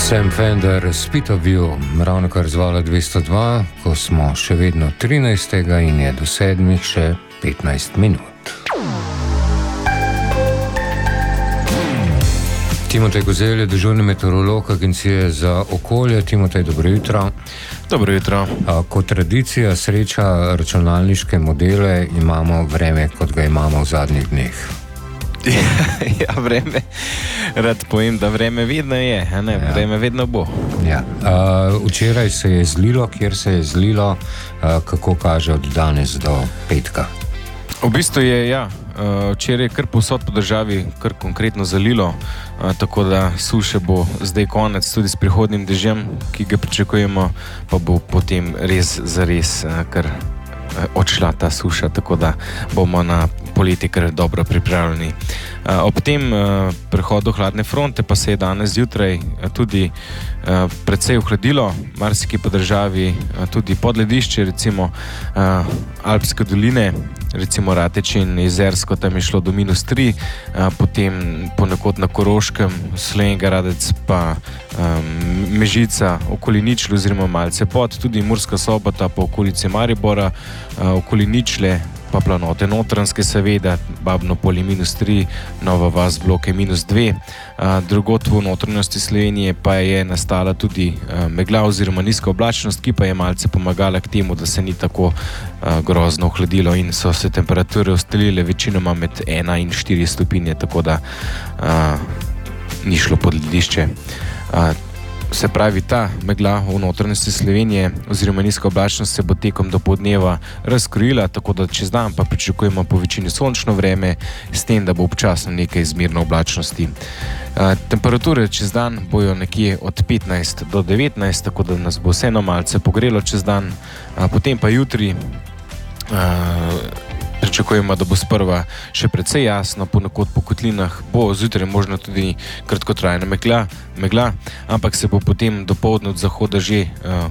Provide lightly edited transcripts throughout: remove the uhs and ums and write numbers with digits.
Sam Fender, Speed of You, ravno kar zvala 202, ko smo še vedno 13. in je do 7. še 15 minut. Timotej Gozel je dežurni meteorolog Agencije za okolje. Timotej, dobro jutro. Dobro jutro. Kot tradicija sreča računalniške modele imamo vreme, kot ga imamo v zadnjih dneh. Ja, vreme. Rad povem, da vreme vedno je, a ne? Ja. Vreme vedno bo. Ja. Včeraj se je zlilo, kjer se je zlilo, kako kaže od danes do petka? V bistvu je, ja, včeraj je kar povsod po državi kar konkretno zalilo, tako da suše bo zdaj konec tudi s prihodnjim dežjem, ki ga pričakujemo, pa bo potem res zares kar odšla ta suša, tako da bomo na poleti kar dobro pripravljeni. Ob tem prehodu hladne fronte pa se je danes zjutraj tudi precej ohladilo, marsikje po državi, tudi podledišče, recimo Alpske doline, recimo Rateč in Jezersko, tam je šlo do -3, potem ponekod na Koroškem, Slovenj Gradec pa Mežica okoli ničle oziroma malce pod, tudi Murska Sobota po okolici Maribora okoli ničle, pa Planote Notranjske seveda, Babno polje -3, Nova vas Bloke -2. Drugod v notranjosti Slovenije pa je nastala tudi megla oziroma nizka oblačnost, ki pa je malce pomagala k temu, da se ni tako grozno ohladilo in so se temperature ustalile večinoma med 1 in 4 stopinje, tako da ni šlo pod ledišče. Se pravi, ta megla v notranjosti Slovenije oziroma nizka oblačnost se bo tekom dopoldneva razkrojila, tako da čez dan pa pričakujemo po večini sončno vreme, s tem, da bo občasno nekaj zmerno oblačnosti. Temperature čez dan bojo nekje od 15 do 19, tako da nas bo vseeno malce pogrelo čez dan, potem pa jutri pričakujemo, da bo sprva še precej jasno, ponekod po kotlinah bo zjutraj možno tudi kratkotrajna megla, ampak se bo potem dopoldne od zahoda že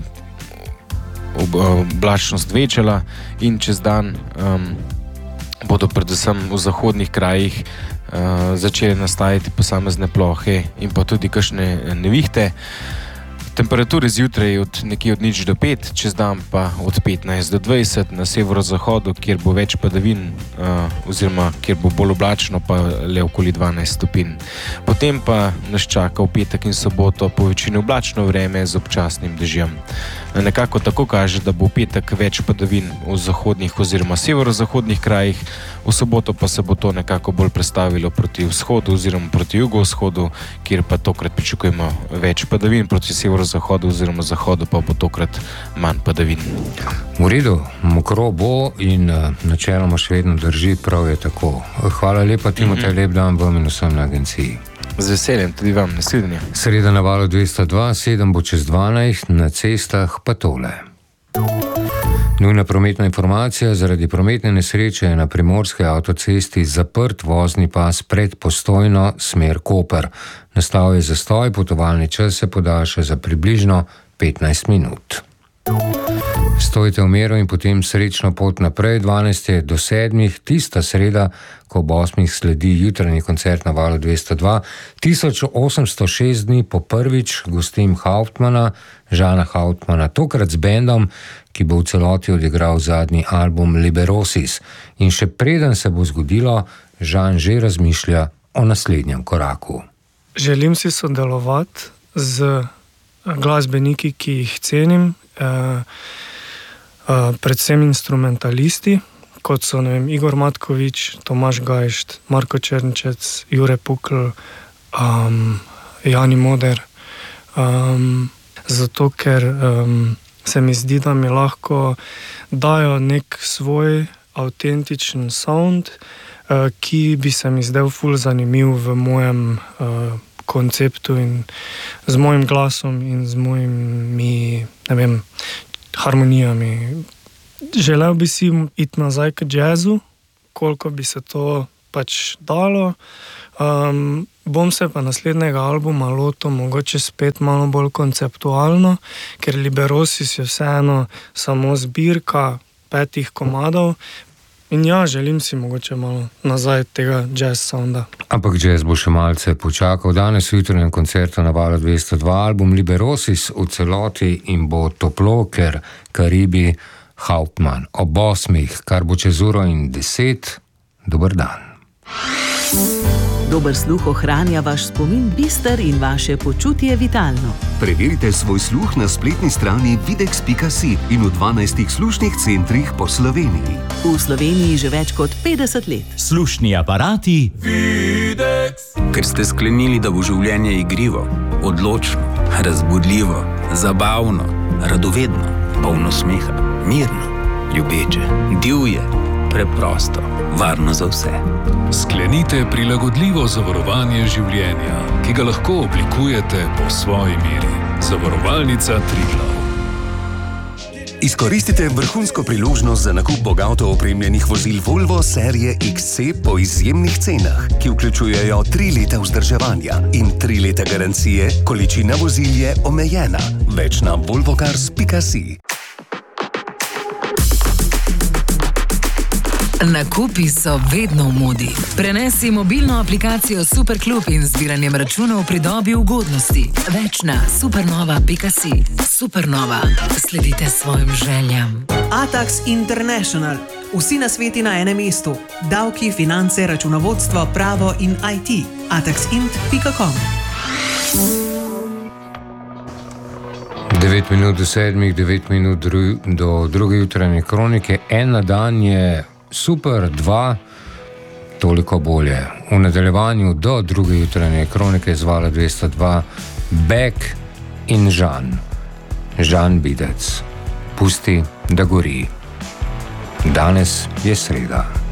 oblačnost večala in čez dan bodo predvsem v zahodnih krajih začele nastajati posamezne plohe in pa tudi kakšne nevihte. Temperature zjutraj nekje od 0 do 5, čez dan pa od 15 do 20, na severozahodu, kjer bo več padavin oziroma kjer bo bolj oblačno, pa le okoli 12 stopinj. Potem pa nas čaka v petek in soboto po večini oblačno vreme z občasnim dežjem. Nekako tako kaže, da bo v petek več padavin v zahodnih oziroma severozahodnih krajih, v soboto pa se bo to nekako bolj prestavilo proti vzhodu oziroma proti jugovzhodu, kjer pa tokrat pričakujemo več padavin, proti severozahodu oziroma zahodu pa bo tokrat manj padavin. V redu, mokro bo in načeloma še vedno drži, prav je tako. Hvala lepa, Timotej, lep dan vam in vsem na agenciji. Z veseljem, tudi vam, naslednje. Sreda na valu 202, 7 bo čez 12, na cestah pa tole. Nujna prometna informacija: zaradi prometne nesreče je na primorski avtocesti zaprt vozni pas pred Postojno, smer Koper. Nastal je zastoj, potovalni čas se podaljša za približno 15 minut. Stojite v miru in potem srečno pot naprej. 12 do 7, tista sreda, ko ob 8 sledi jutranji koncert na valu 202. 1806 dni po prvič gostim Hauptmana, Žana Hauptmana, tokrat z bendom, ki bo v celoti odigral zadnji album Liberosis. In še preden se bo zgodilo, Žan že razmišlja o naslednjem koraku. Želim si sodelovati z glasbeniki, ki jih cenim, predvsem instrumentalisti, kot so, ne vem, Igor Matkovič, Tomaž Gajšt, Marko Černčec, Jure Pukl, Jani Moder, zato ker se mi zdi, da mi lahko dajo nek svoj avtentičen sound, ki bi se mi zdel ful zanimiv v mojem konceptu in z mojim glasom in z mojimi, ne vem, harmonijami. Želel bi si iti nazaj k jazzu, koliko bi se to pač dalo. Bom se pa naslednjega albuma lotil mogoče spet malo bolj konceptualno, ker Liberosis je vseeno samo zbirka 5 komadov. In ja, želim si mogoče malo nazaj tega jazz sounda. Ampak jazz bo še malce počakal. Danes v jutranjem koncertu na Valu 202 album Liberosis v celoti in bo toplo, ker Karibi Hauptmann ob 8, kar bo čez 1:10. Dober dan. Dober sluh ohranja vaš spomin bister in vaše počutje vitalno. Preverite svoj sluh na spletni strani videx.si in v 12 slušnih centrih po Sloveniji. V Sloveniji že več kot 50 let. Slušni aparati Videx. Ker ste sklenili, da bo življenje igrivo, odločno, razbudljivo, zabavno, radovedno, polno smeha, mirno, ljubeče, divje, preprosto, varno za vse. Sklenite prilagodljivo zavarovanje življenja, ki ga lahko oblikujete po svoji meri. Zavarovalnica Triglav. Izkoristite vrhunsko priložnost za nakup bogato opremljenih vozil Volvo serije XC po izjemnih cenah, ki vključujejo 3 leta vzdrževanja in 3 leta garancije. Količina vozil je omejena. Več na volvocars.si. Nakupi so vedno v modi. Prenesi mobilno aplikacijo Superklub in z zbiranjem računov pridobi ugodnosti. Več na supernova.si. Supernova. Sledite svojim željam. Atax International. Vsi nasveti na enem mestu. Davki, finance, računovodstvo, pravo in IT. ataxint.com. 9 minut do 7, 9 minut do druge jutranje kronike. En na dan je super, 2 toliko bolje. V nadaljevanju do druge jutranje kronike z Vala 202 Beck in Žan Bidec. Pusti, da gori. Danes je sreda.